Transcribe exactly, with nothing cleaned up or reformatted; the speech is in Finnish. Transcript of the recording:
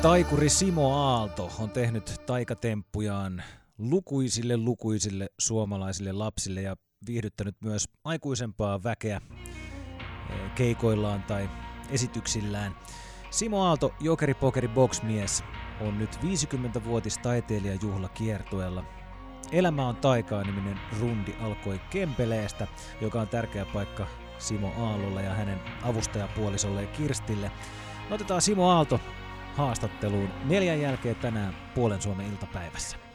Taikuri Simo Aalto on tehnyt taikatemppujaan lukuisille lukuisille suomalaisille lapsille ja viihdyttänyt myös aikuisempaa väkeä keikoillaan tai esityksillään. Simo Aalto, Jokeri Pokeri Box-mies, on nyt viisikymmenvuotis taiteilijajuhlakiertueella. Elämä on taikaa -niminen rundi alkoi Kempeleestä, joka on tärkeä paikka Simo Aallolle ja hänen avustajapuolisolleen Kirstille. Otetaan Simo Aalto haastatteluun neljän jälkeen tänään Puolen Suomen iltapäivässä.